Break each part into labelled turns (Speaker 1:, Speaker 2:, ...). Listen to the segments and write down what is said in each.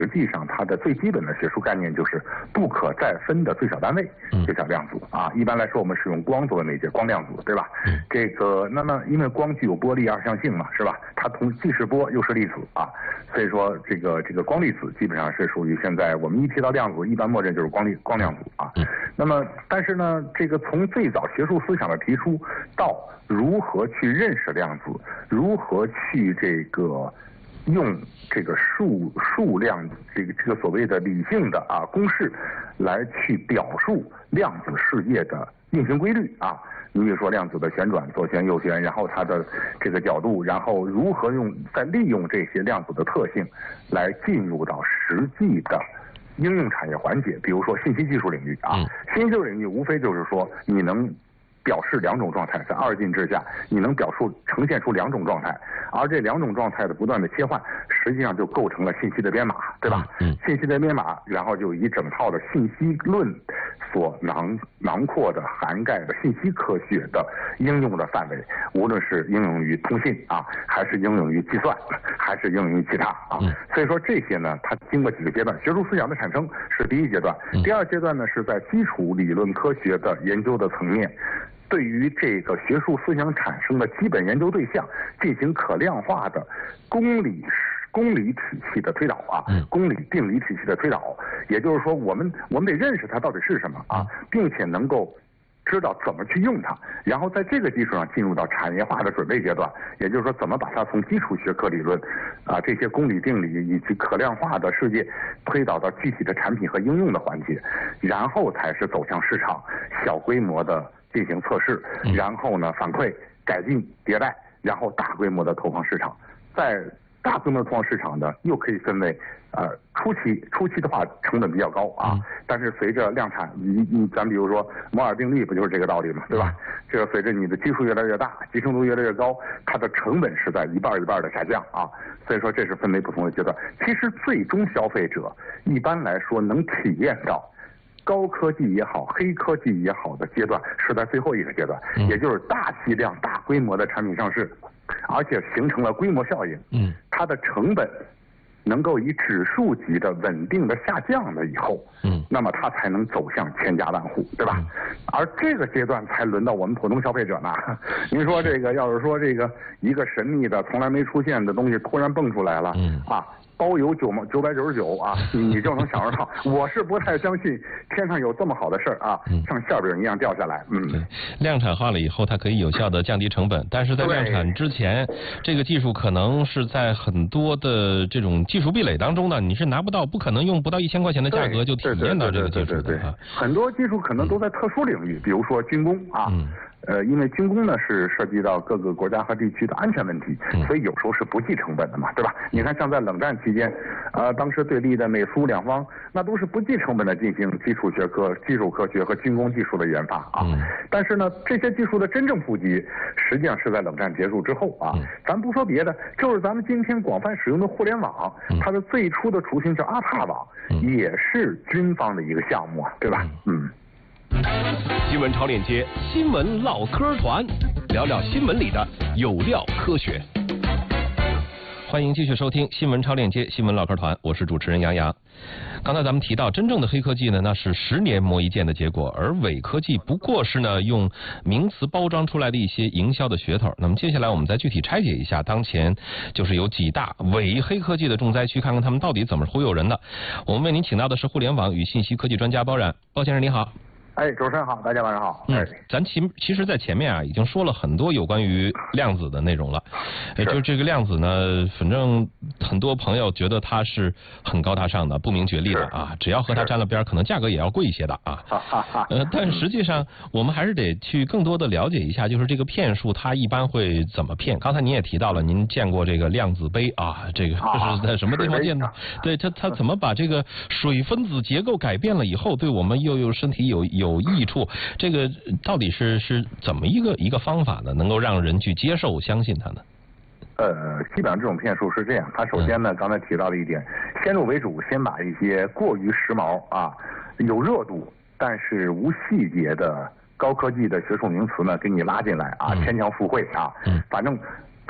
Speaker 1: 实际上，它的最基本的学术概念就是不可再分的最小单位，就叫量子啊。一般来说，我们使用光作为媒介，光量子，对吧？这个，那么因为光具有波粒二象性嘛，是吧？它既是波又是粒子啊，所以说这个光粒子基本上是属于现在我们一提到量子，一般默认就是光量子啊。那么，但是呢，这个从最早学术思想的提出到如何去认识量子，如何去这个。用这个数量这个所谓的理性的公式来去表述量子世界的运行规律啊。你比如说量子的旋转，左旋右旋，然后它的这个角度，然后如何再利用这些量子的特性来进入到实际的应用产业环节，比如说信息技术领域啊。信息技术领域无非就是说你能表示两种状态，在二进制下，你能呈现出两种状态，而这两种状态的不断的切换，实际上就构成了信息的编码，对吧？信息的编码，然后就以整套的信息论所囊括的涵盖的信息科学的应用的范围，无论是应用于通信啊，还是应用于计算，还是应用于其他啊。所以说这些呢，它经过几个阶段，学术思想的产生是第一阶段，第二阶段呢是在基础理论科学的研究的层面。对于这个学术思想产生的基本研究对象进行可量化的公理体系的推导啊，公理定理体系的推导，也就是说我们得认识它到底是什么啊，并且能够知道怎么去用它，然后在这个基础上进入到产业化的准备阶段，也就是说怎么把它从基础学科理论这些公理定理以及可量化的世界推导到具体的产品和应用的环节，然后才是走向市场小规模的进行测试，然后呢反馈改进迭代，然后大规模的投放市场。在大规模的投放市场呢，又可以分为初期的话成本比较高啊，但是随着量产，咱比如说摩尔定律不就是这个道理嘛，对吧？这个随着你的基数越来越大，集成度越来越高，它的成本是在一半的下降啊。所以说这是分为不同的阶段。其实最终消费者一般来说能体验到高科技也好，黑科技也好的阶段是在最后一个阶段，也就是大剂量、大规模的产品上市，而且形成了规模效应。它的成本能够以指数级的稳定的下降了以后，那么它才能走向千家万户，对吧？而这个阶段才轮到我们普通消费者呢。您说这个要是说这个一个神秘的从来没出现的东西突然蹦出来了，包邮999啊，你就能享受到。我是不太相信天上有这么好的事儿啊，像馅饼一样掉下来。
Speaker 2: 量产化了以后，它可以有效的降低成本，但是在量产之前，这个技术可能是在很多的这种技术壁垒当中呢，你是拿不到，不可能用不到1000块钱的价格就体验到这个技术的啊。
Speaker 1: 很多技术可能都在特殊领域，比如说军工啊。因为军工呢是涉及到各个国家和地区的安全问题，所以有时候是不计成本的嘛，对吧？你看像在冷战期间，当时对立的美苏两方，那都是不计成本的进行基础学科、基础科学和军工技术的研发啊。但是呢，这些技术的真正普及，实际上是在冷战结束之后啊。咱不说别的，就是咱们今天广泛使用的互联网，它的最初的雏形叫阿帕网，也是军方的一个项目，对吧？
Speaker 3: 新闻超链接，新闻唠嗑团，聊聊新闻里的有料科学。
Speaker 2: 欢迎继续收听新闻超链接新闻唠嗑团，我是主持人杨洋。刚才咱们提到，真正的黑科技呢，那是10年磨一剑的结果，而伪科技不过是呢用名词包装出来的一些营销的噱头。那么接下来我们再具体拆解一下，当前就是有几大伪黑科技的重灾区，看看他们到底怎么忽悠人的。我们为您请到的是互联网与信息科技专家包冉，包先生您好。
Speaker 1: 主持人好，大家晚上好。
Speaker 2: 咱其实在前面啊已经说了很多有关于量子的内容了。就这个量子呢，反正很多朋友觉得它是很高大上的、不明觉厉的啊，只要和它沾了边，可能价格也要贵一些的啊。但实际上我们还是得去更多的了解一下，就是这个骗术它一般会怎么骗。刚才您也提到了，您见过这个量子杯啊，这个是在什么地方见的？对，它怎么把这个水分子结构改变了以后，对我们又有身体有益处，这个到底是怎么一个方法呢？能够让人去接受、相信它呢？
Speaker 1: 基本上这种骗术是这样，它首先呢，刚才提到的一点，先入为主，先把一些过于时髦啊、有热度但是无细节的高科技的学术名词呢，给你拉进来啊，牵强附会啊，反正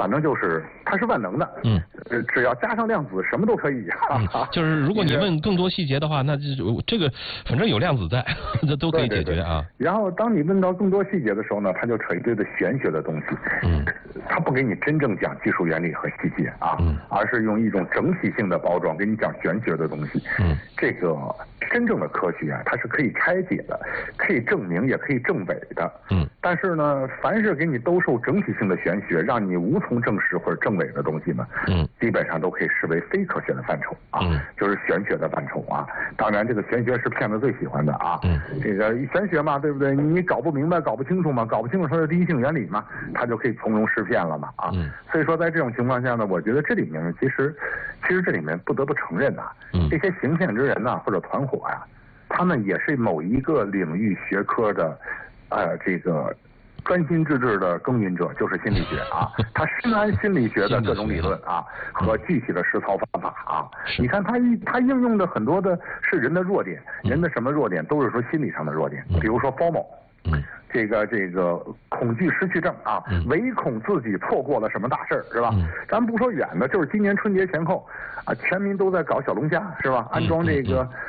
Speaker 1: 反正就是它是万能的，只要加上量子，什么都可以。
Speaker 2: 就是如果你问更多细节的话，那这个反正有量子在，这都可以解决啊。
Speaker 1: 然后当你问到更多细节的时候呢，他就扯一堆的玄学的东西，他不给你真正讲技术原理和细节啊，而是用一种整体性的包装给你讲玄学的东西。这个真正的科学啊，它是可以拆解的，可以证明，也可以证伪的。但是呢，凡是给你兜售整体性的玄学，让你无从证实或者证伪的东西呢，基本上都可以视为非科学的范畴啊，就是玄学的范畴啊。当然，这个玄学是骗子最喜欢的啊。这个玄学嘛，对不对？你搞不明白、搞不清楚嘛，搞不清楚它的第一性原理嘛，它就可以从容识骗了嘛啊。所以说，在这种情况下呢，我觉得这里面其实这里面不得不承认呐，这些行骗之人呐或者团伙呀，他们也是某一个领域学科的这个专心致志的耕耘者，就是心理学啊。他深谙心理学的各种理论啊和具体的实操方法啊。你看他应用的很多的是人的弱点，人的什么弱点都是说心理上的弱点，比如说 FOMO。这个恐惧失去症啊，唯恐自己错过了什么大事儿，是吧？咱不说远的，就是今年春节前后啊，全民都在搞小龙虾，是吧？安装这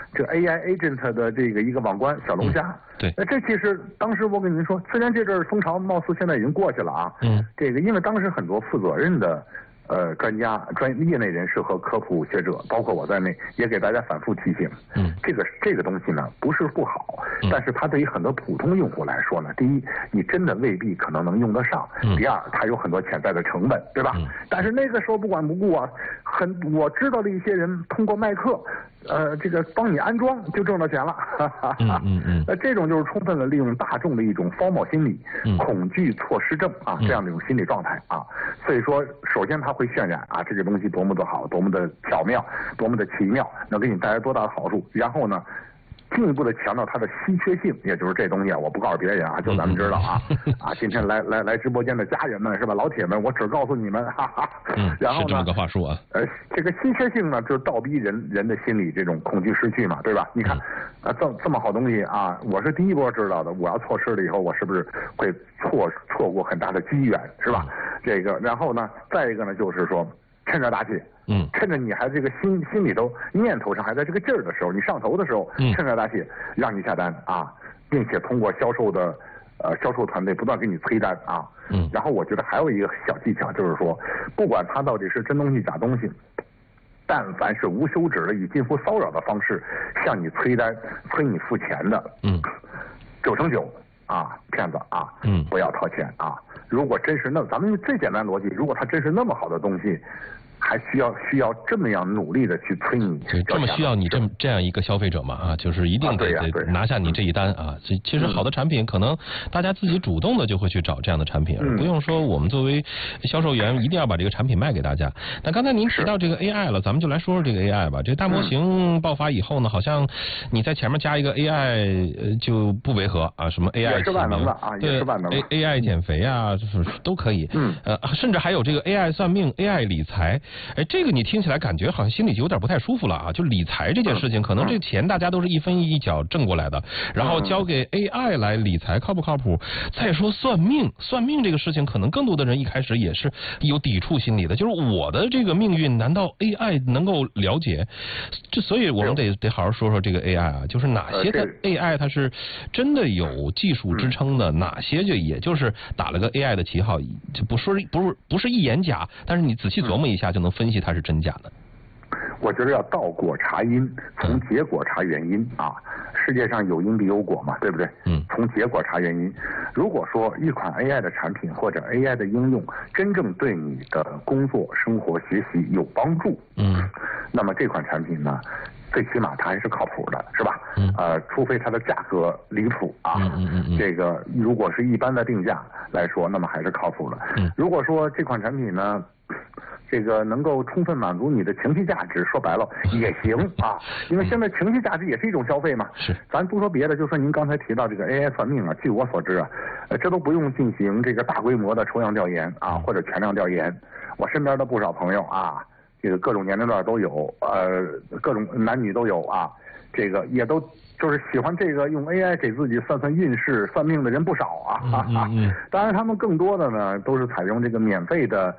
Speaker 1: AI agent 的这个一个网关小龙虾。
Speaker 2: 对。
Speaker 1: 这其实当时我跟您说，虽然这阵儿风潮貌似现在已经过去了啊，这个因为当时很多负责任的专家、业内人士和科普学者，包括我在内，也给大家反复提醒，这个东西呢不是不好，但是它对于很多普通用户来说呢，第一，你真的未必可能能用得上；第二，它有很多潜在的成本，对吧？但是那个时候不管不顾啊，我知道的一些人通过卖课，这个帮你安装就挣到钱了，这种就是充分的利用大众的一种 FOMO 心理、恐惧错失症啊这样的一种心理状态啊。所以说，首先它会渲染啊这个东西多么的好，多么的巧妙，多么的奇妙，能给你带来多大的好处。然后呢，进一步的强调它的稀缺性，也就是这东西啊，我不告诉别人啊，就咱们知道啊。今天来直播间的家人们是吧，老铁们，我只告诉你们，哈哈。然后呢，
Speaker 2: 是这么个话术啊。
Speaker 1: 这个稀缺性呢，就是倒逼人的心理这种恐惧失去嘛，对吧？你看，这么好东西啊，我是第一波知道的，我要错失了以后，我是不是会错过很大的机缘，是吧？这个，然后呢，再一个呢，就是说趁热打铁。趁着你还这个心里头念头上还在这个劲儿的时候，你上头的时候，趁热打铁让你下单啊，并且通过销售团队不断给你催单啊。然后我觉得还有一个小技巧，就是说，不管它到底是真东西假东西，但凡是无休止的以近乎骚扰的方式向你催单、催你付钱的，9成9啊骗子啊，不要掏钱啊。如果真是咱们最简单逻辑，如果它真是那么好的东西，还需要这么样努力的去催你，
Speaker 2: 这么需要你这样一个消费者嘛啊，就是一定得拿下你这一单啊。其实好的产品可能大家自己主动的就会去找这样的产品，不用说我们作为销售员一定要把这个产品卖给大家。那刚才您提到这个 AI 了，咱们就来说说这个 AI 吧。这个大模型爆发以后呢，好像你在前面加一个 AI 就不违和啊，什么 AI
Speaker 1: 也是万能的啊，也是万能的
Speaker 2: AI 减肥啊，就是都可以。甚至还有这个 AI 算命、AI 理财。这个你听起来感觉好像心里就有点不太舒服了啊！就理财这件事情，可能这钱大家都是一分一角挣过来的，然后交给 AI 来理财，靠不靠谱？再说算命这个事情，可能更多的人一开始也是有抵触心理的，就是我的这个命运，难道 AI 能够了解？所以我们得好好说说这个 AI 啊，就是哪些的 AI 它是真的有技术支撑的，哪些就也就是打了个 AI 的旗号，就不是一眼假，但是你仔细琢磨一下就能分析它是真假的。
Speaker 1: 我觉得要倒果查因，从结果查原因啊。世界上有因必有果嘛，对不对？从结果查原因。如果说一款 AI 的产品或者 AI 的应用真正对你的工作、生活、学习有帮助，那么这款产品呢，最起码它还是靠谱的，是吧？除非它的价格离谱啊。这个如果是一般的定价来说，那么还是靠谱的。如果说这款产品呢，这个能够充分满足你的情绪价值，说白了也行啊，因为现在情绪价值也是一种消费嘛。是，咱不说别的，就说您刚才提到这个 AI 算命啊，据我所知啊，这都不用进行这个大规模的抽样调研啊，或者全量调研。我身边的不少朋友啊，这个各种年龄段都有，各种男女都有啊，这个也都就是喜欢这个用 AI 给自己算运势、算命的人不少啊。当然，他们更多的呢都是采用这个免费的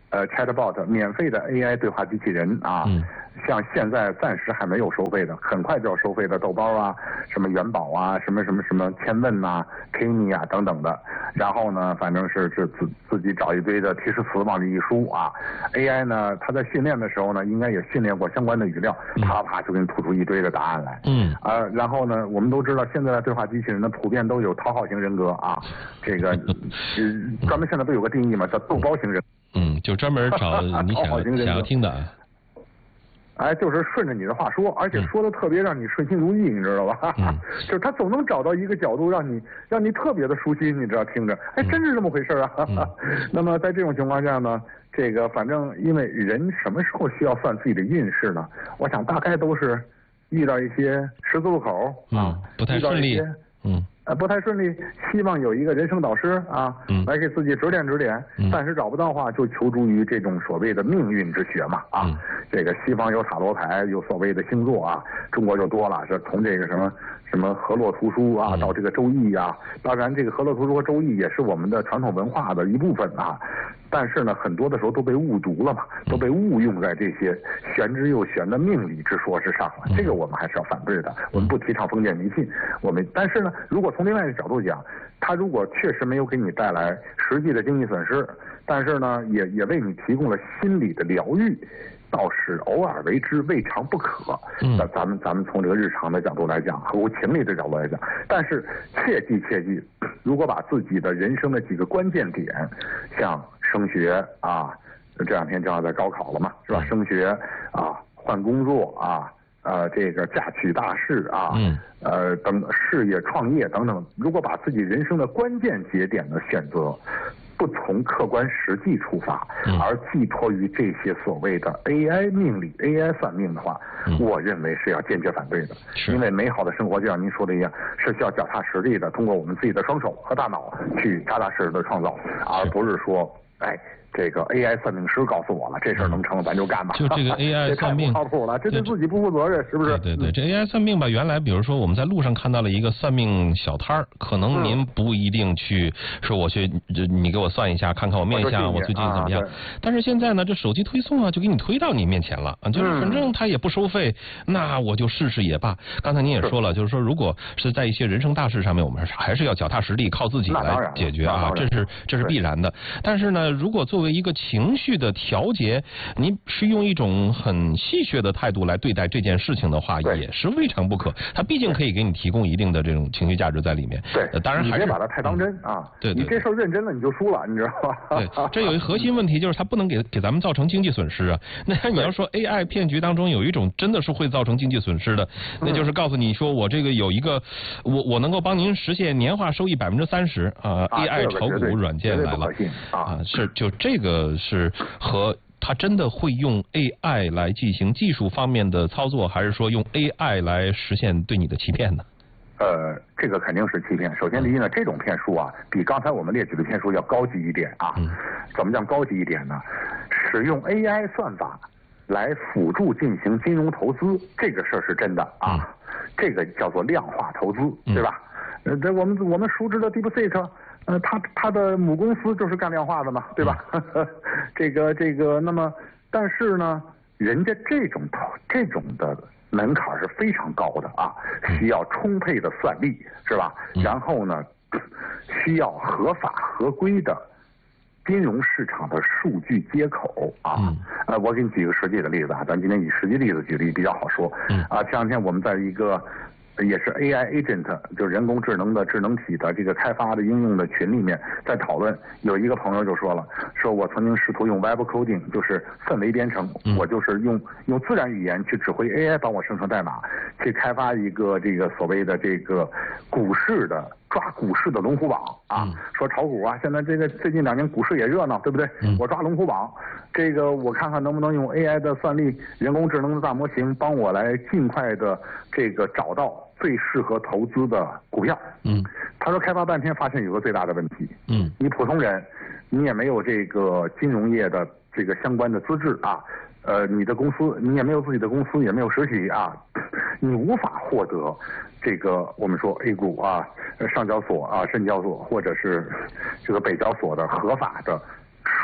Speaker 1: chatbot 免费的 AI 对话机器人啊，像现在暂时还没有收费的，很快就要收费的豆包啊，什么元宝啊，什么千问呐、Kimi 啊等等的。然后呢，反正是自己找一堆的提示词往里一输啊。AI 呢，它在训练的时候呢，应该也训练过相关的语料，啪啪就给你吐出一堆的答案来。然后呢，我们都知道现在的对话机器人呢，普遍都有讨好型人格啊，这个专门现在不有个定义嘛，叫豆包型人格。
Speaker 2: 就专门找你想要听的。
Speaker 1: 哎，就是顺着你的话说，而且说的特别让你顺心如意，你知道吧？就是他总能找到一个角度让你特别的舒心，你知道听着，哎，真是这么回事啊！那么在这种情况下呢，这个反正因为人什么时候需要算自己的运势呢？我想大概都是遇到一些十字路口
Speaker 2: 不太顺利，
Speaker 1: 不太顺利，希望有一个人生导师啊，来给自己指点指点。暂时找不到的话，就求助于这种所谓的命运之学嘛啊。这个西方有塔罗牌，有所谓的星座啊，中国就多了，是从这个什么河洛图书啊，到这个周易啊。当然，这个河洛图书和周易也是我们的传统文化的一部分啊。但是呢，很多的时候都被误读了嘛，都被误用在这些玄之又玄的命理之说之上了。这个我们还是要反对的。我们不提倡封建迷信。但是呢，如果从另外一个角度讲，它如果确实没有给你带来实际的经济损失，但是呢，也为你提供了心理的疗愈，倒是偶尔为之未尝不可。咱们从这个日常的角度来讲，合乎情理的角度来讲，但是切记，如果把自己的人生的几个关键点，像升学啊，这两天正好在高考了嘛，是吧？升学啊，换工作啊，这个嫁娶大事啊，等事业创业等等，如果把自己人生的关键节点的选择不从客观实际出发，而寄托于这些所谓的 AI 命理、AI 算命的话，我认为是要坚决反对的。因为美好的生活就像您说的一样，是需要脚踏实地的，通过我们自己的双手和大脑去踏踏实实的创造，而不是说，这个 AI 算命师告诉我了，这事儿能成咱就干吧。
Speaker 2: 就这个 AI 算命
Speaker 1: 太不靠谱了，这对自己不负责任，是不是？
Speaker 2: 对，这 AI 算命吧，原来比如说我们在路上看到了一个算命小摊儿，可能您不一定去说我去，你给我算一下，看看我面相，我最近怎么样。但是现在呢，这手机推送啊，就给你推到你面前了，就是反正他也不收费，那我就试试也罢。刚才您也说了，就是说如果是在一些人生大事上面，我们还是要脚踏实地，靠自己来解决啊，这是必然的。但是呢，如果作为一个情绪的调节，你是用一种很戏谑的态度来对待这件事情的话，也是未尝不可。它毕竟可以给你提供一定的这种情绪价值在里面。
Speaker 1: 对，
Speaker 2: 当然还是
Speaker 1: 你别把它太当真啊。对，你这事儿认真了，你就输了，你知道吧？
Speaker 2: 对，这有一核心问题，就是它不能给咱们造成经济损失啊。那你要说 AI 骗局当中有一种真的是会造成经济损失的，那就是告诉你说我这个有一个我能够帮您实现年化收益30%啊 ，AI 炒股软件来了啊，是就这个是和他真的会用 AI 来进行技术方面的操作，还是说用 AI 来实现对你的欺骗呢？
Speaker 1: 这个肯定是欺骗。首先第一呢，这种骗术啊，比刚才我们列举的骗术要高级一点啊。怎么叫高级一点呢？使用 AI 算法来辅助进行金融投资，这个事儿是真的啊。这个叫做量化投资，对吧？这我们熟知的 DeepSeek。他的母公司就是干量化的嘛，对吧？这个，那么，但是呢，人家这种的门槛是非常高的啊，需要充沛的算力，是吧？然后呢，需要合法合规的金融市场的数据接口啊。我给你举一个实际的例子啊，咱今天以实际例子举例比较好说。前两天我们在一个也是 AI agent， 就是人工智能的智能体的这个开发的应用的群里面在讨论，有一个朋友就说了，说我曾经试图用 web coding， 就是氛围编程，我就是用自然语言去指挥 AI 帮我生成代码，去开发一个这个所谓的这个抓股市的龙虎榜啊，说炒股啊，现在这个最近2年股市也热闹，对不对？我抓龙虎榜，这个我看看能不能用 AI 的算力、人工智能的大模型帮我来尽快的这个找到最适合投资的股票。他说开发半天发现有个最大的问题。你普通人，你也没有这个金融业的这个相关的资质啊，你的公司你也没有自己的公司，也没有实体啊，你无法获得这个我们说 A 股上交所深交所或者是这个北交所的合法的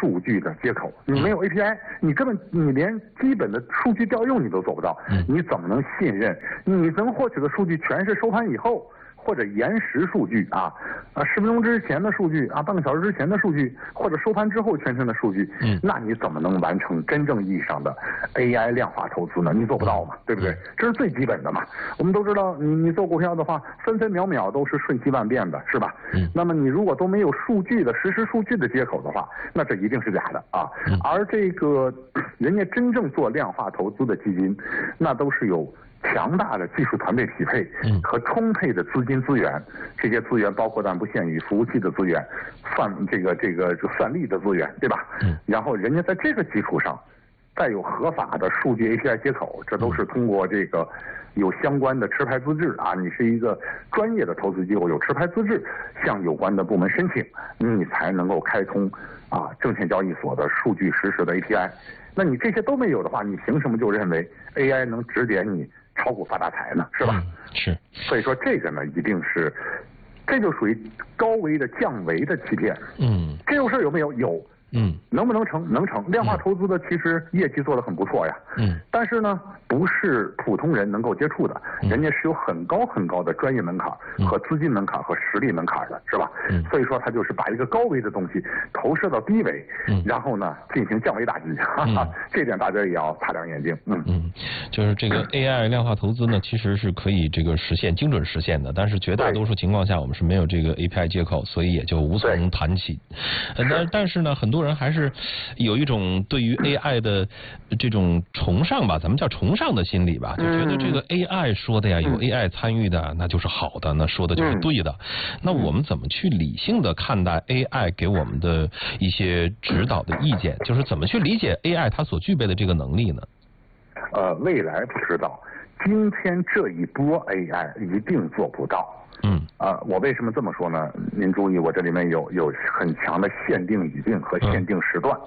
Speaker 1: 数据的接口，你没有 API，你根本你连基本的数据调用你都做不到，你怎么能信任你能获取的数据全是收盘以后或者延时数据10分钟之前的数据半个小时之前的数据，或者收盘之后全天的数据，那你怎么能完成真正意义上的 AI 量化投资呢？你做不到嘛，对不对？这是最基本的嘛。我们都知道，你做股票的话，分分秒秒都是瞬息万变的，是吧？那么你如果都没有数据的实时数据的接口的话，那这一定是假的啊。而这个人家真正做量化投资的基金，那都是有强大的技术团队匹配和充沛的资金资源，这些资源包括但不限于服务器的资源、算力的资源，对吧？然后人家在这个基础上，再有合法的数据 API 接口，这都是通过这个有相关的持牌资质你是一个专业的投资机构，有持牌资质，向有关的部门申请，你才能够开通证券交易所的数据实时的 API。那你这些都没有的话，你凭什么就认为 AI 能指点你炒股发大财呢？是吧？
Speaker 2: 是。
Speaker 1: 所以说这个呢，一定是，这就属于高维的降维的欺骗。这种事有没有？有。能不能成？能成。量化投资的其实业绩做得很不错呀。但是呢，不是普通人能够接触的，人家是有很高很高的专业门槛和资金门槛和实力门槛的，是吧？所以说他就是把一个高维的东西投射到低维，然后呢进行降维打击。这点大家也要擦亮眼睛。
Speaker 2: 就是这个 AI 量化投资呢，其实是可以这个实现精准实现的，但是绝大多数情况下我们是没有这个 API 接口，所以也就无从谈起。但是呢，很多人还是有一种对于 AI 的这种崇尚吧，咱们叫崇尚的心理吧，就觉得这个 AI 说的呀，有 AI 参与的，那就是好的，那说的就是对的。那我们怎么去理性的看待 AI 给我们的一些指导的意见？就是怎么去理解 AI 它所具备的这个能力呢？
Speaker 1: 未来不知道，今天这一波 AI 一定做不到。我为什么这么说呢？您注意，我这里面有很强的限定语境和限定时段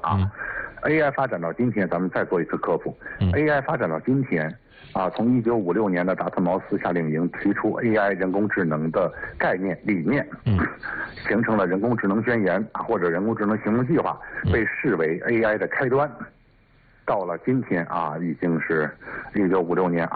Speaker 1: AI 发展到今天，咱们再做一次科普。AI 发展到今天从1956年的达特茅斯夏令营提出 AI 人工智能的概念理念，形成了人工智能宣言或者人工智能行动计划，被视为 AI 的开端。到了今天已经是1956年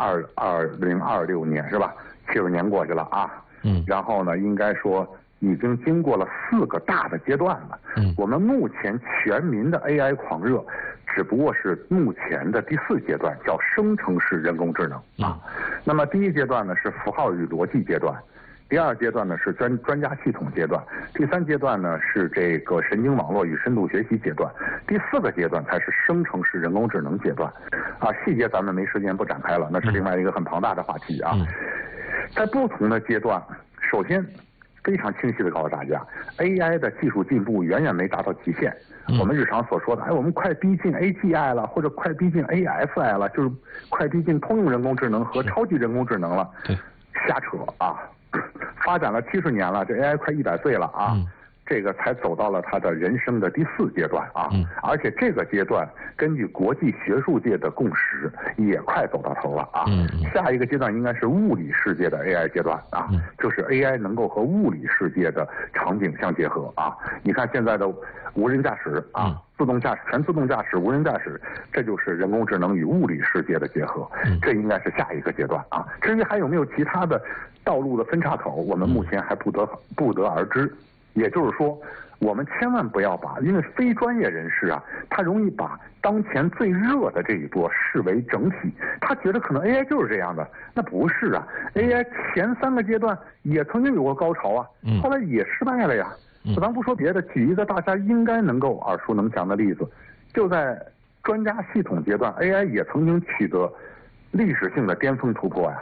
Speaker 1: 2026年是吧？70年过去了然后呢，应该说已经经过了4个大的阶段了。我们目前全民的 AI 狂热，只不过是目前的第4阶段，叫生成式人工智能那么第1阶段呢是符号与逻辑阶段，第2阶段呢是专家系统阶段，第3阶段呢是这个神经网络与深度学习阶段，第4个阶段才是生成式人工智能阶段细节咱们没时间不展开了，那是另外一个很庞大的话题在不同的阶段，首先非常清晰的告诉大家 ，AI 的技术进步远远没达到极限。我们日常所说的，我们快逼近 AGI 了，或者快逼近 ASI 了，就是快逼近通用人工智能和超级人工智能了。瞎扯发展了70年了，这 AI 快100岁了这个才走到了他的人生的第4阶段而且这个阶段根据国际学术界的共识也快走到头了下一个阶段应该是物理世界的 AI 阶段就是 AI 能够和物理世界的场景相结合你看现在的无人驾驶自动驾驶、全自动驾驶、无人驾驶，这就是人工智能与物理世界的结合，这应该是下一个阶段至于还有没有其他的道路的分岔口，我们目前还不得而知。也就是说，我们千万不要因为非专业人士他容易把当前最热的这一波视为整体，他觉得可能 AI 就是这样的，那不是AI 前3个阶段也曾经有过高潮后来也失败了呀。咱不说别的，举一个大家应该能够耳熟能详的例子，就在专家系统阶段 ，AI 也曾经取得历史性的巅峰突破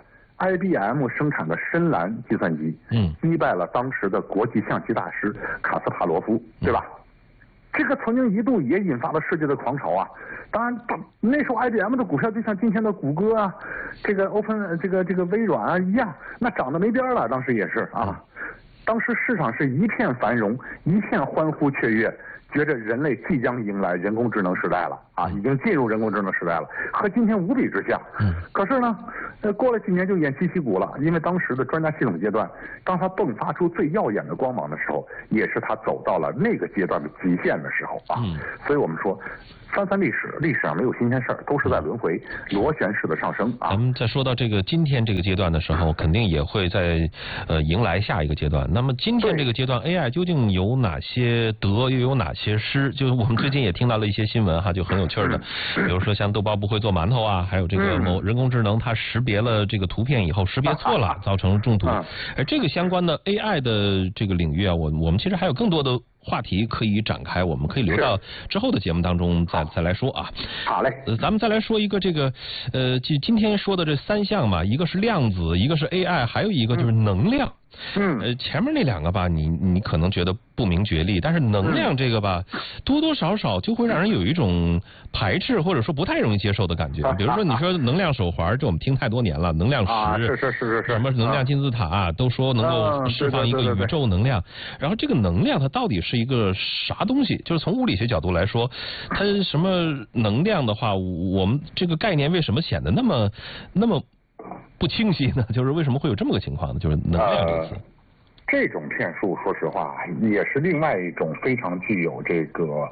Speaker 1: IBM 生产的深蓝计算机，击败了当时的国际象棋大师卡斯帕罗夫，对吧？这个曾经一度也引发了世界的狂潮当然，那时候 IBM 的股票就像今天的谷歌这个微软一样，那涨得没边了。当时也是当时市场是一片繁荣，一片欢呼雀跃， 觉着人类即将迎来人工智能时代了啊，已经进入人工智能时代了，和今天无比之像。可是呢，过了几年就偃旗息鼓了，因为当时的专家系统阶段，当它迸发出最耀眼的光芒的时候，也是它走到了那个阶段的极限的时候啊。所以我们说，翻历史，历史上没有新鲜事儿，都是在轮回，螺旋式的上升啊。
Speaker 2: 咱们在说到这个今天这个阶段的时候，肯定也会在迎来下一个阶段。那么今天这个阶段 ，AI 究竟有哪些得，又有哪些失？就是我们最近也听到了一些新闻哈，就很有趣的，比如说像豆包不会做馒头啊，还有这个某人工智能它识别了这个图片以后识别错了，造成中毒。这个相关的 AI 的这个领域啊，我们其实还有更多的话题可以展开，我们可以留到之后的节目当中再来说啊。
Speaker 1: 好嘞，
Speaker 2: 咱们再来说一个这个今天说的这3项嘛，一个是量子，一个是 AI， 还有一个就是能量。前面那2个吧，你可能觉得不明觉厉，但是能量这个吧，多多少少就会让人有一种排斥或者说不太容易接受的感觉。比如说你说能量手环，这我们听太多年了，能量石，
Speaker 1: 是
Speaker 2: 什么能量金字塔，都说能够释放一个宇宙能量。然后这个能量它到底是一个啥东西？就是从物理学角度来说，它什么能量的话，我们这个概念为什么显得那么不清晰呢？就是为什么会有这么个情况呢？就是能量这个词。
Speaker 1: 这种骗术，说实话，也是另外一种非常具有这个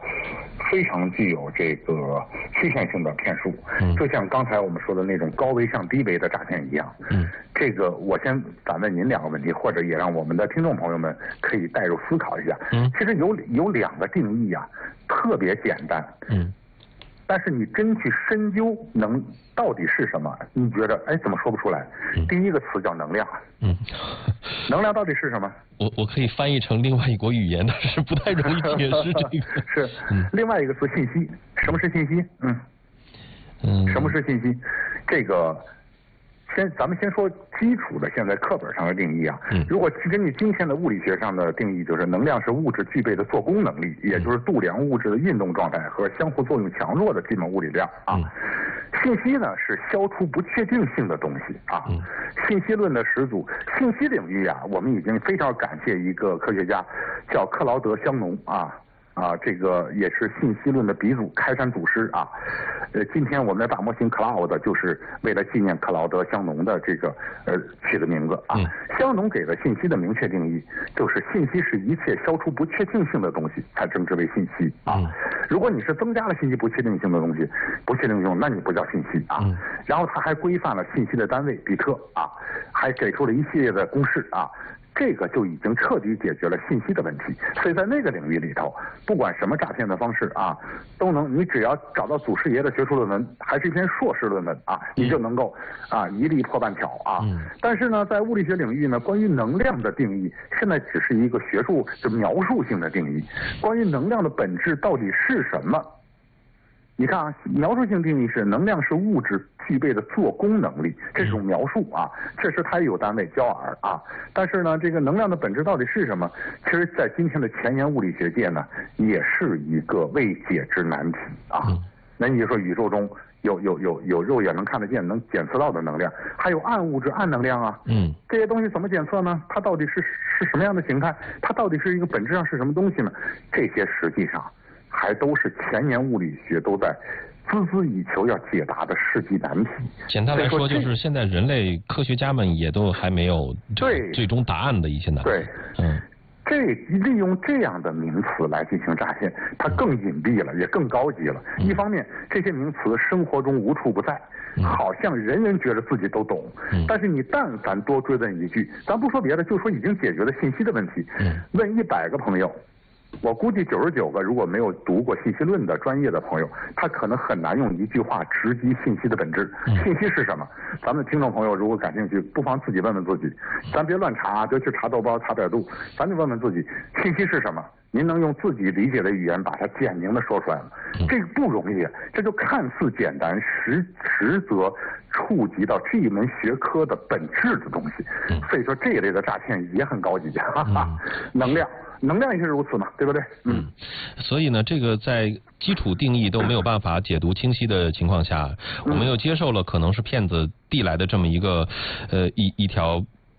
Speaker 1: 曲线性的骗术。就像刚才我们说的那种高危向低危的诈骗一样。这个我先反问您2个问题，或者也让我们的听众朋友们可以带入思考一下。其实有2个定义啊，特别简单。但是你真去深究到底是什么，你觉得怎么说不出来？第一个词叫能量。能量到底是什么？
Speaker 2: 我可以翻译成另外一国语言，但是不太容易解释这个。
Speaker 1: 是，另外一个词信息。什么是信息？什么是信息？这个咱们先说基础的，现在课本上的定义啊。如果根据今天的物理学上的定义，就是能量是物质具备的做功能力，也就是度量物质的运动状态和相互作用强弱的基本物理量啊。信息呢是消除不确定性的东西啊。信息论的始祖，信息领域啊，我们已经非常感谢一个科学家叫克劳德·香农啊。这个也是信息论的鼻祖、开山祖师啊。今天我们的大模型 Cloud 就是为了纪念克劳德·香农的这个取的名字啊。香农给的信息的明确定义就是信息是一切消除不确定性的东西才称之为信息啊。如果你是增加了信息不确定性的东西，那你不叫信息啊。然后他还规范了信息的单位比特啊，还给出了一系列的公式啊。这个就已经彻底解决了信息的问题，所以在那个领域里头，不管什么诈骗的方式啊，你只要找到祖师爷的学术论文，还是一篇硕士论文啊，你就能够一例破半条啊。但是呢，在物理学领域呢，关于能量的定义，现在只是一个学术就描述性的定义。关于能量的本质到底是什么？你看啊，描述性定义是能量是物质具备的做功能力，这种描述啊，确实它也有单位焦耳啊。但是呢，这个能量的本质到底是什么？其实，在今天的前沿物理学界呢，也是一个未解之难题啊。那你就说宇宙中有肉眼能看得见、能检测到的能量，还有暗物质、暗能量啊。这些东西怎么检测呢？它到底是什么样的形态？它到底是一个本质上是什么东西呢？这些实际上还都是前沿物理学都在孜孜以求要解答的世纪难题。
Speaker 2: 简单来说，就是现在人类科学家们也都还没有最终答案的一些难题。
Speaker 1: 对，利用这样的名词来进行诈骗，它更隐蔽了，也更高级了。一方面，这些名词生活中无处不在，好像人人觉得自己都懂。但是你但凡多追问一句，咱不说别的，就说已经解决了信息的问题，问100个朋友，我估计99个如果没有读过信息论的专业的朋友，他可能很难用一句话直击信息的本质。信息是什么？咱们的听众朋友如果感兴趣，不妨自己问问自己，咱别乱查，别去查豆包、查百度，咱就问问自己，信息是什么？您能用自己理解的语言把它简明的说出来吗？这个不容易，这就看似简单，实则触及到这一门学科的本质的东西。所以说这一类的诈骗也很高级。能量也是如此嘛，对不对？
Speaker 2: 所以呢，这个在基础定义都没有办法解读清晰的情况下，我们又接受了可能是骗子递来的这么一个一条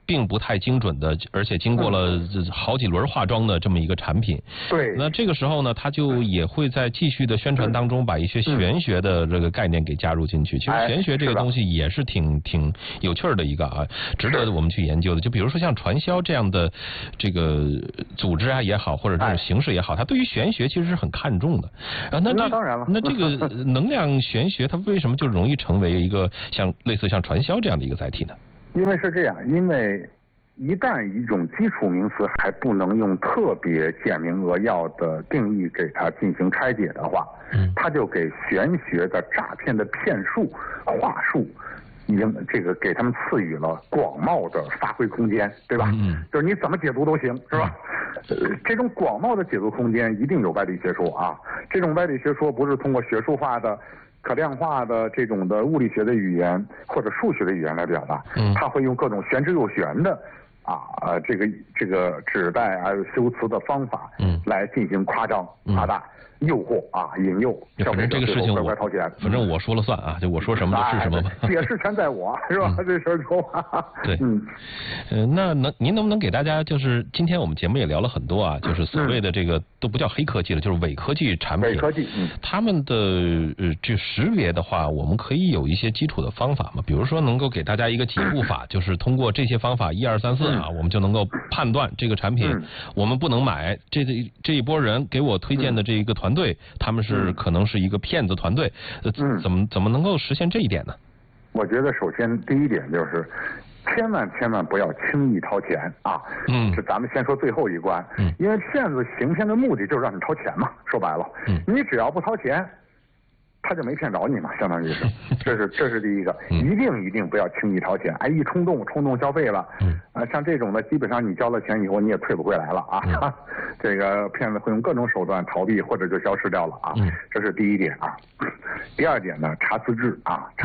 Speaker 2: 并不太精准的，而且经过了好几轮化妆的这么一个产品。
Speaker 1: 对。
Speaker 2: 那这个时候呢，他就也会在继续的宣传当中把一些玄学的这个概念给加入进去。其实玄学这个东西也是挺有趣的一个啊，值得我们去研究的。就比如说像传销这样的这个组织啊也好，或者这种形式也好，它对于玄学其实是很看重的。
Speaker 1: 那当然了。
Speaker 2: 那这个能量玄学，它为什么就容易成为一个类似像传销这样的一个载体呢？
Speaker 1: 因为是这样，因为一旦一种基础名词还不能用特别简明扼要的定义给它进行拆解的话，它就给玄学的诈骗的骗术、话术，已经给他们赐予了广袤的发挥空间，对吧？就是你怎么解读都行，是吧？这种广袤的解读空间一定有外力学说啊，这种外力学说不是通过学术化的、可量化的这种的物理学的语言或者数学的语言来表达，它会用各种玄之又玄的这个指代还有修辞的方法，来进行夸张、夸大、诱惑引诱消费者最后乖乖掏钱。
Speaker 2: 反正我说了算啊，就我说什么就是什么嘛。
Speaker 1: 解释权在我，是吧？这事儿说话。
Speaker 2: 对，那您能不能给大家，就是今天我们节目也聊了很多啊，就是所谓的这个都不叫黑科技了，就是伪科技产品。
Speaker 1: 伪科技，
Speaker 2: 他们的这识别的话，我们可以有一些基础的方法嘛？比如说能够给大家一个几步法，就是通过这些方法1、2、3、4我们就能够判断这个产品我们不能买。这一波人给我推荐的这一个团队，他们是可能是一个骗子团队，怎么能够实现这一点呢？
Speaker 1: 我觉得首先第一点就是千万不要轻易掏钱啊！这咱们先说最后一关，因为骗子行骗的目的就是让你掏钱嘛，说白了，你只要不掏钱，他就没骗着你嘛，相当于是，这是第一个，一定不要轻易掏钱，一冲动消费了，像这种的基本上你交了钱以后你也退不回来了啊，这个骗子会用各种手段逃避或者就消失掉了啊，这是第一点啊。第二点呢，查资质，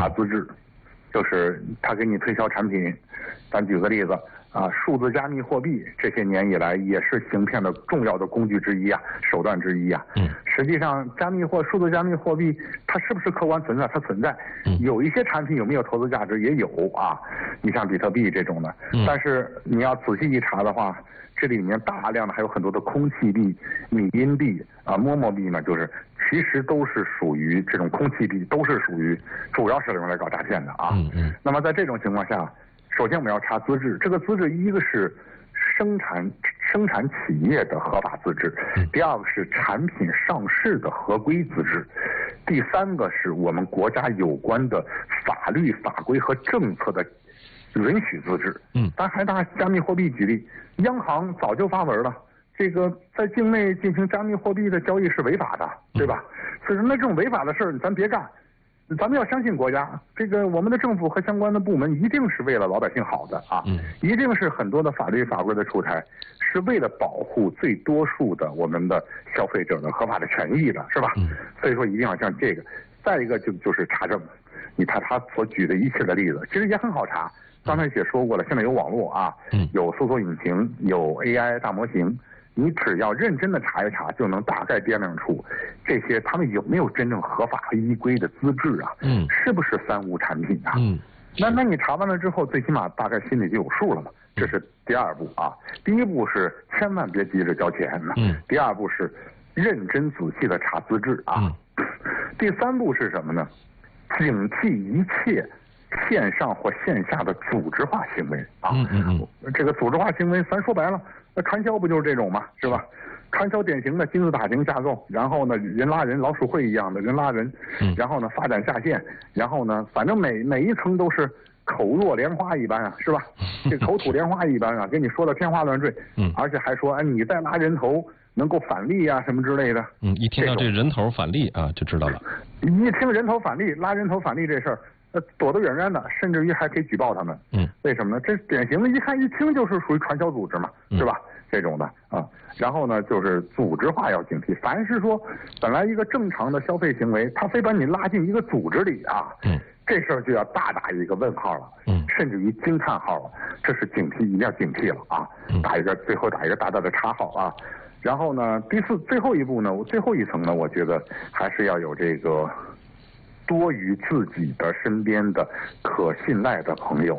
Speaker 1: 就是他给你推销产品，咱举个例子数字加密货币这些年以来也是行骗的重要的工具之一手段之一实际上数字加密货币它是不是客观存在？它存在，有一些产品有没有投资价值也有你像比特币这种的，但是你要仔细一查的话，这里面大量的还有很多的空气币、米因币陌陌币呢，就是其实都是属于这种空气币，都是属于主要是用来搞诈骗的那么在这种情况下，首先我们要查资质，这个资质一个是生产企业的合法资质，第二个是产品上市的合规资质，第三个是我们国家有关的法律法规和政策的允许资质。咱还拿加密货币举例，央行早就发文了，这个在境内进行加密货币的交易是违法的，对吧？所以说那这种违法的事儿咱别干。咱们要相信国家，这个我们的政府和相关的部门一定是为了老百姓好的一定是很多的法律法规的出台是为了保护最多数的我们的消费者的合法的权益的，是吧？所以说一定要像这个。再一个就是查证，你看他所举的一切的例子，其实也很好查。刚才也说过了，现在有网络有搜索引擎，有 AI 大模型。你只要认真的查一查，就能大概掂量出这些他们有没有真正合法和依规的资质是不是三无产品那你查完了之后，最起码大概心里就有数了嘛。这是第二步第一步是千万别急着交钱第二步是认真仔细的查资质第三步是什么呢？警惕一切线上或线下的组织化行为这个组织化行为咱说白了，传销不就是这种吗？是吧？传销典型的金字塔型架构，然后呢人拉人，老鼠会一样的人拉人，然后呢发展下线，然后呢反正每一层都是口若莲花一般是吧？这口吐莲花一般给你说的天花乱坠而且还说你再拉人头能够返利什么之类的
Speaker 2: 一听到这人头返利就知道了。
Speaker 1: 一听人头返利，拉人头返利这事儿躲得远远的，甚至于还可以举报他们为什么呢？这典型的一听就是属于传销组织嘛是吧？这种的然后呢就是组织化要警惕，凡是说本来一个正常的消费行为，他非把你拉进一个组织里这事儿就要大打一个问号了甚至于惊叹号了，这是警惕，一定要警惕了最后打一个大大的叉号然后呢最后一步呢，最后一层呢，我觉得还是要有这个多于自己的身边的可信赖的朋友，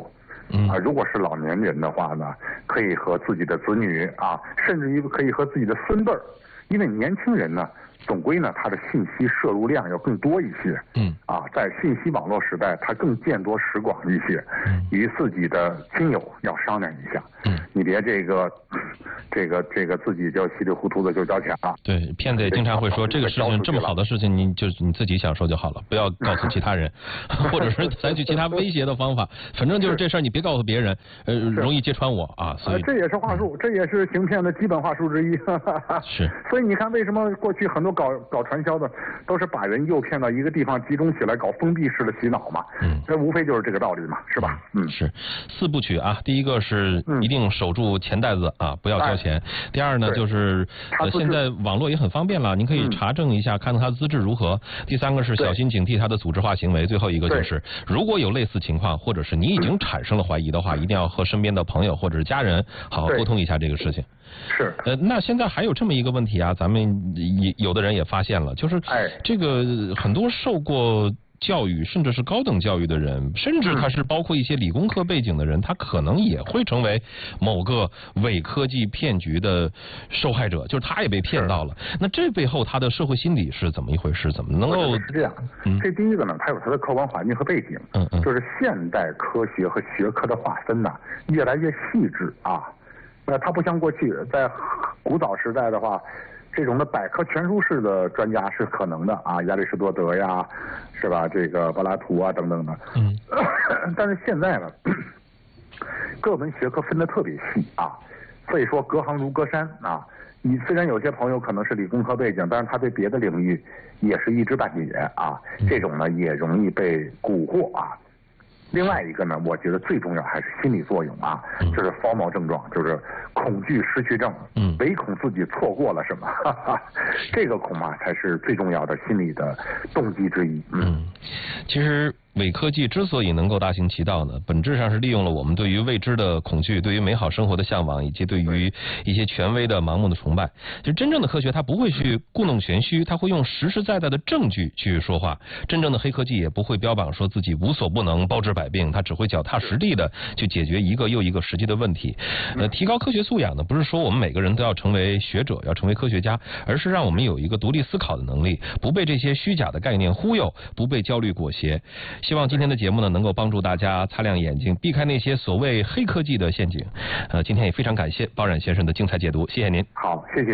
Speaker 1: 如果是老年人的话呢，可以和自己的子女啊，甚至于可以和自己的孙辈儿，因为年轻人呢，总归呢他的信息摄入量要更多一些，在信息网络时代，他更见多识广一些，与自己的亲友要商量一下，你别这个自己就稀里糊涂的就交钱了。
Speaker 2: 对，骗子也经常会说，这个事情这么好的事情，你自己享受就好了，不要告诉其他人，或者是采取其他威胁的方法。反正就是这事儿你别告诉别人，容易揭穿我啊。所以
Speaker 1: 这也是话术，这也是行骗的基本话术之一。
Speaker 2: 是。
Speaker 1: 所以你看，为什么过去很多搞传销的都是把人诱骗到一个地方集中起来搞封闭式的洗脑嘛？这无非就是这个道理嘛，是吧？
Speaker 2: 是4部曲啊，第一个是一定守住钱袋子啊，不要交钱。第二呢，就是现在网络也很方便了，您可以查证一下，看看他资质如何。第三个是小心警惕他的组织化行为。最后一个就是，如果有类似情况，或者是你已经产生了怀疑的话，一定要和身边的朋友或者是家人好好沟通一下这个事情。
Speaker 1: 是。
Speaker 2: 那现在还有这么一个问题啊，咱们有的人也发现了，就是这个很多受过教育甚至是高等教育的人，甚至他是包括一些理工科背景的人，他可能也会成为某个伪科技骗局的受害者，就是他也被骗到了。那这背后他的社会心理是怎么一回事？怎么能够？
Speaker 1: 是这样，这第一个呢，它有它的客观环境和背景，就是现代科学和学科的划分呢越来越细致啊。它不像过去在古早时代的话，这种的百科全书式的专家是可能的啊，亚里士多德呀，是吧？这个柏拉图啊等等的。但是现在呢，各门学科分得特别细啊，所以说隔行如隔山啊。你虽然有些朋友可能是理工科背景，但是他对别的领域也是一知半解啊，这种呢也容易被蛊惑啊。另外一个呢，我觉得最重要还是心理作用啊，就是 FOMO 症状，就是恐惧失去症，唯恐自己错过了什么，这个恐怕才是最重要的心理的动机之一。
Speaker 2: 其实伪科技之所以能够大行其道呢，本质上是利用了我们对于未知的恐惧，对于美好生活的向往，以及对于一些权威的盲目的崇拜。就真正的科学，它不会去故弄玄虚，它会用实实在在的证据去说话。真正的黑科技也不会标榜说自己无所不能、包治百病，它只会脚踏实地的去解决一个又一个实际的问题。提高科学素养呢，不是说我们每个人都要成为学者，要成为科学家，而是让我们有一个独立思考的能力，不被这些虚假的概念忽悠，不被焦虑裹挟。希望今天的节目呢，能够帮助大家擦亮眼睛，避开那些所谓黑科技的陷阱。今天也非常感谢包冉先生的精彩解读，谢谢您。
Speaker 1: 好，谢谢。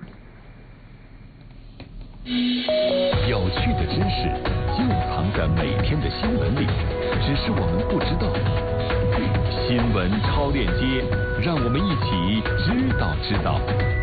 Speaker 3: 有趣的知识就藏在每天的新闻里，只是我们不知道。新闻超链接，让我们一起知道。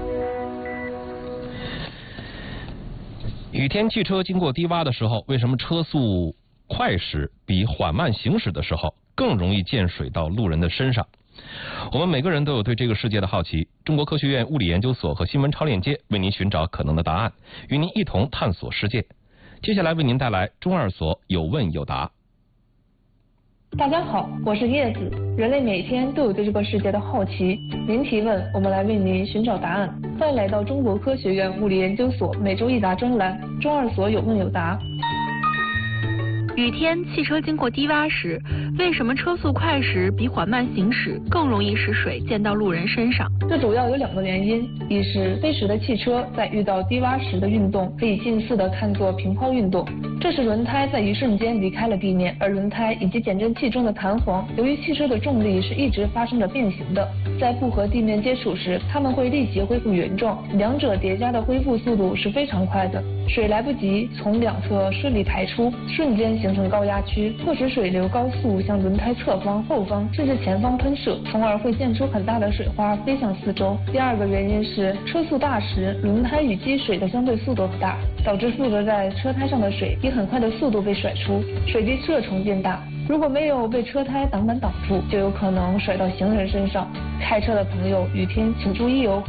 Speaker 2: 雨天汽车经过低洼的时候，为什么车速快时比缓慢行驶的时候更容易溅水到路人的身上？我们每个人都有对这个世界的好奇。中国科学院物理研究所和新闻超链接为您寻找可能的答案，与您一同探索世界。接下来为您带来中二所有问有答。
Speaker 4: 大家好，我是叶子。人类每天都有对这个世界的好奇，您提问，我们来为您寻找答案。欢迎来到中国科学院物理研究所每周一答专栏，中二所有问有答。
Speaker 5: 雨天，汽车经过低洼时，为什么车速快时比缓慢行驶更容易使水溅到路人身上？
Speaker 4: 这主要有2个原因：一是飞驰的汽车在遇到低洼时的运动可以近似的看作平抛运动，这是轮胎在一瞬间离开了地面，而轮胎以及减震器中的弹簧由于汽车的重力是一直发生着变形的，在不和地面接触时，它们会立即恢复原状，两者叠加的恢复速度是非常快的。水来不及从两侧顺利排出，瞬间形成高压区，迫使水流高速向轮胎侧方、后方甚至前方喷射，从而会溅出很大的水花飞向四周。第2个原因是车速大时，轮胎与积水的相对速度很大，导致附着在车胎上的水以很快的速度被甩出，水滴射程变大。如果没有被车胎挡板挡住，就有可能甩到行人身上。开车的朋友，雨天请注意哦。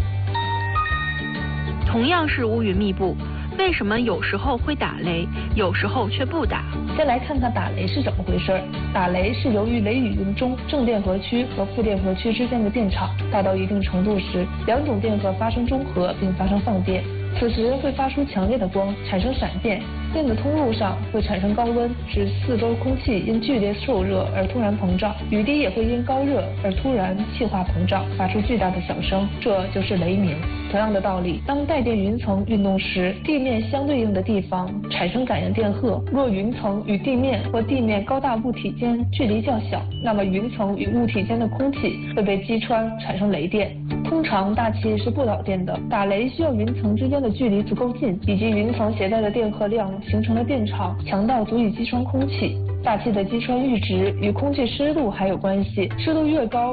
Speaker 5: 同样是乌云密布，为什么有时候会打雷，有时候却不打？
Speaker 4: 先来看看打雷是怎么回事。打雷是由于雷雨云中正电荷区和负电荷区之间的电场大到一定程度时，两种电荷发生中和并发生放电， 此时会发出强烈的光，产生闪电。电的通路上会产生高温，使四周空气因剧烈受热而突然膨胀，雨滴也会因高热而突然气化膨胀，发出巨大的响声，这就是雷鸣。同样的道理，当带电云层运动时，地面相对应的地方产生感应电荷。若云层与地面或地面高大物体间距离较小，那么云层与物体间的空气会被击穿，产生雷电。通常大气是不导电的，打雷需要云层之间的距离足够近，以及云层携带的电荷量形成的电场强到足以击穿空气。大气的击穿阈值与空气湿度还有关系，湿度越高，